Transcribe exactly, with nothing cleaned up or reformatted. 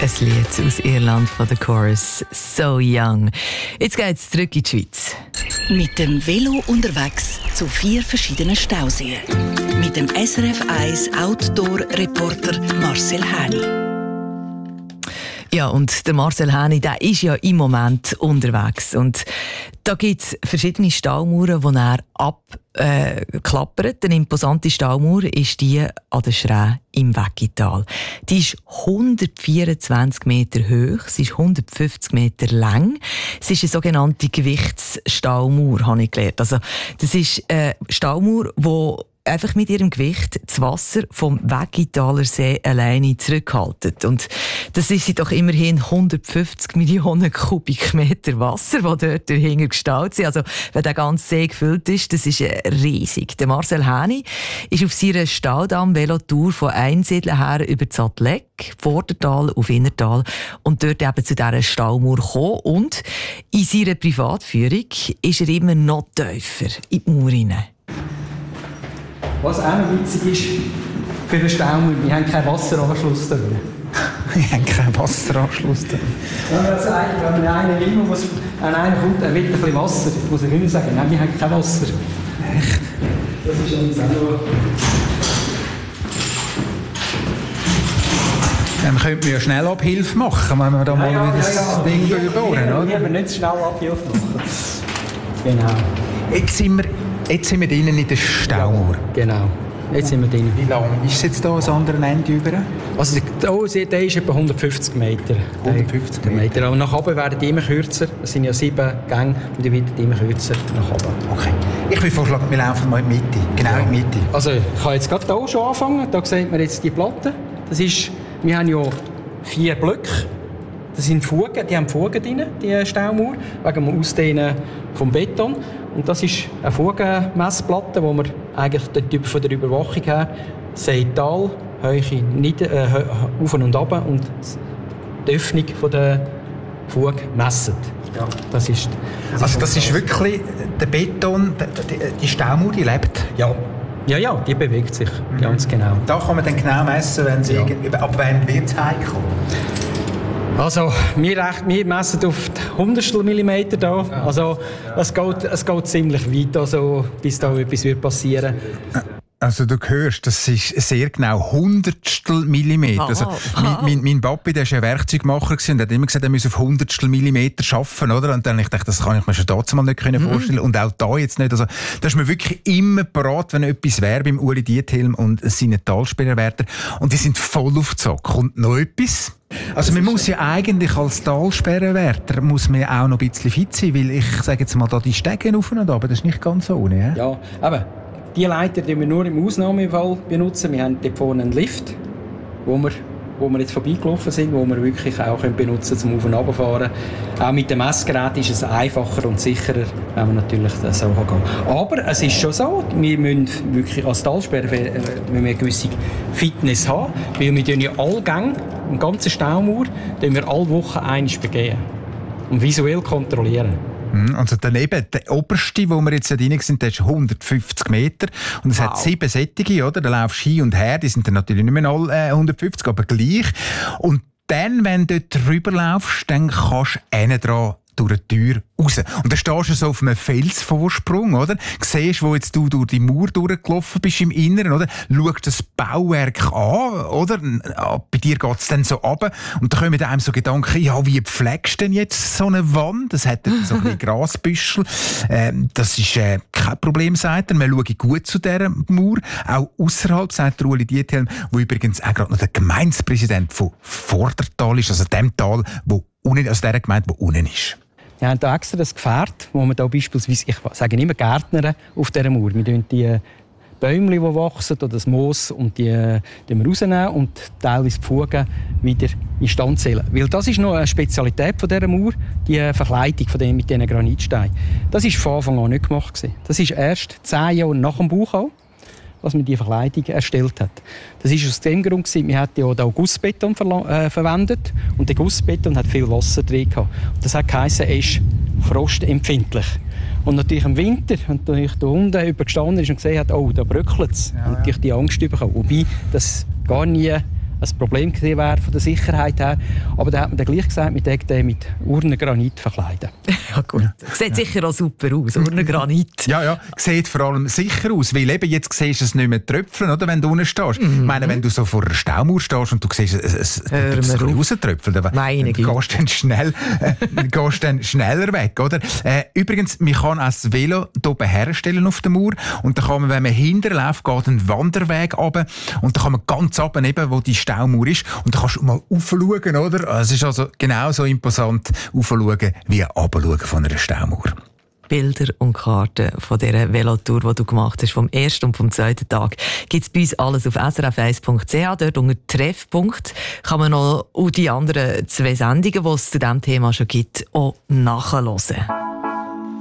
Ein Lied aus Irland von The Chorus, «So Young». Jetzt geht es zurück in die Schweiz. Mit dem Velo unterwegs zu vier verschiedenen Stauseen. Mit dem S R F eins Outdoor-Reporter Marcel Häni. Ja, und der Marcel Häni, der ist ja im Moment unterwegs. Und da gibt es verschiedene Staumauern, die er abklappert. Äh, Eine imposante Staumauer ist die an der Schräh im Weggital. Die ist hundertvierundzwanzig Meter hoch, sie ist hundertfünfzig Meter lang. Es ist eine sogenannte Gewichtsstaumauer, habe ich gelernt. Also, das ist eine Staumauer, die einfach mit ihrem Gewicht das Wasser vom Weggitaler See alleine zurückhalten. Und das ist doch immerhin hundertfünfzig Millionen Kubikmeter Wasser, die dort dahinter gestaut sind. Also, wenn der ganze See gefüllt ist, das ist riesig. Der Marcel Häni ist auf seiner Staudamm-Velotour von Einsiedeln her über Zattleck, Vordertal auf Innertal und dort eben zu dieser Staumauer gekommen. Und in seiner Privatführung ist er immer noch tiefer in die Mauer hinein. Was auch noch witzig ist, für den Staumauer, wir haben keinen Wasseranschluss da drin. Wir haben keinen Wasseranschluss da drin. Wenn man sagt, wenn man einen immer, was an einen kommt, er will ein bisschen Wasser, muss ich immer sagen, nein, wir haben kein Wasser. Echt? Das ist uns auch noch... Dann könnten wir ja Schnellabhilfe machen, wenn wir da mal ja, ja, das ja, ja. Ding durchbohren, oder? Wir haben nicht schnell Abhilfe machen. Genau. Jetzt sind wir, jetzt sind wir drinnen in der Staumauer. Genau. Jetzt sind wir drin. Wie lang ist es jetzt hier ans andere Ende über? Also der, der ist etwa hundertfünfzig Meter. hundertfünfzig Meter. Und nach oben werden die immer kürzer. Es sind ja sieben Gänge und die werden immer kürzer nach oben. Okay. Ich würde vorschlagen, wir laufen mal in die Mitte. Genau ja. in die Mitte. Also ich kann jetzt gerade hier schon anfangen. Da sieht man jetzt die Platte. Das ist, wir haben ja vier Blöcke. Das sind Fugen, die haben Fugen drin, die Staumauer, wegen dem Ausdehnen vom Beton. Und das ist eine Fugenmessplatte, wo wir eigentlich den Typ von der Überwachung haben. See, Tal, Höhe, nieder, äh, auf und ab und die Öffnung der Fuge messen. Ja, das ist, das also ist das ist wirklich der Beton, die, die Staumauer, die lebt? Ja. Ja, ja, die bewegt sich, mhm. ganz genau. Da kann man dann genau messen, wenn sie ja. irgendwie, ab wann wird es heikel? Also, wir, recht, wir messen auf die Hundertstel Millimeter da. Ja. Also, es geht, es geht ziemlich weit, also, bis da etwas wird passieren. Also du hörst, das ist sehr genau Hundertstel Millimeter. Also, mein, mein, mein Papi, der war ja Werkzeugmacher und hat immer gesagt, er müsse auf Hundertstel Millimeter arbeiten, oder? Und dann ich dachte, das kann ich mir schon dazu mal nicht mhm. vorstellen. Und auch da jetzt nicht. Also, da ist man wirklich immer parat, wenn etwas wäre beim Uli Diethelm und seinen Talsperrwärter. Und die sind voll auf Zack. Und noch etwas? Also man muss ja eigentlich als Talsperrwärter muss man ja auch noch ein bisschen fit sein, weil ich sage jetzt mal, da die Stege auf und ab, das ist nicht ganz ohne. Ja, aber die Leiter die wir nur im Ausnahmefall benutzen. Wir haben dort vorne einen Lift, wo wir, wo wir jetzt vorbeigelaufen sind, wo wir wirklich auch benutzen können, zum Auf- und Runterfahren. Auch mit dem Messgerät ist es einfacher und sicherer, wenn man natürlich das so gehen kann. Aber es ist schon so, wir müssen wirklich als Talsperrer eine gewisse Fitness haben, weil wir ja alle Gänge, im ganzen Staumauer, wir alle Wochen einmal begehen und visuell kontrollieren. Also daneben, der oberste, wo wir jetzt drin sind, der ist hundertfünfzig Meter und es wow. hat sieben Sättige, oder? Da laufst du hin und her, die sind dann natürlich nicht mehr alle äh, hundertfünfzig, aber gleich. Und dann, wenn du dort drüber laufst, dann kannst du hinten dran durch die Tür raus. Und dann stehst du so auf einem Felsvorsprung, oder? Siehst, wo jetzt du durch die Mauer durchgelaufen bist im Inneren, oder? Schaust das Bauwerk an, oder? Bei dir geht es dann so runter. Und da kommen einem so Gedanken, ja, wie pflegst du denn jetzt so eine Wand? Das hat so ein bisschen Grasbüschel. Ähm, das ist äh, kein Problem, sagt er. Wir schauen gut zu dieser Mauer. Auch ausserhalb, sagt der Uli Diethelm, wo übrigens auch gerade noch der Gemeindepräsident von Vordertal ist, also dem Tal, wo unten, also der Gemeinde, die unten ist. Wir haben hier extra das Gefährt, wo wir da beispielsweise, ich sage immer Gärtner auf dieser Mauer. Wir nehmen die Bäume, die wachsen, oder das Moos, und die, die wir rausnehmen und teilweise die Fugen wieder in Stand zählen. Weil das ist noch eine Spezialität von dieser Mauer, die Verkleidung von dem, mit diesen Granitsteinen. Das war von Anfang an nicht gemacht. Das ist erst zehn Jahre nach dem Bauchau, was man die Verkleidung erstellt hat. Das ist aus dem Grund, wir hatten ja da Gussbeton verla- äh, verwendet und der Gussbeton hat viel Wasser drin gehabt. Und das hat geheißen, er ist frostempfindlich. Und natürlich im Winter, wenn natürlich der Hund übergestanden ist und gesehen hat, oh, da bröckelt es, ja, und natürlich die Angst bekommen. Wobei das gar nie ein Problem gewesen wäre von der Sicherheit her. Aber da hat man dann gleich gesagt, man würde den mit Urnengranit verkleiden. Ja gut, sieht sicher auch super aus, Urnengranit. Ja, ja, sieht vor allem sicher aus, weil eben jetzt siehst du es nicht mehr tröpfeln, oder, wenn du unten stehst. Mhm. Ich meine, wenn du so vor einer Staumauer stehst und du siehst es, es, es rauströpfeln, dann, dann gehst du schnell, äh, gehst dann schneller weg, oder? Äh, übrigens, man kann auch das Velo hier herstellen auf der Mauer und dann kann man, wenn man hinterläuft, geht einen Wanderweg runter und dann kann man ganz runter, eben, wo die Staumauer ist, und dann kannst du mal raufschauen, oder? Es ist also genauso imposant, raufschauen wie runterschauen von einer Staumauer. Bilder und Karten von dieser Velotour, die du gemacht hast, vom ersten und vom zweiten Tag, gibt es bei uns alles auf s r f eins punkt c h. Dort unter Treffpunkt kann man noch auch die anderen zwei Sendungen, die es zu diesem Thema schon gibt, auch nachhören.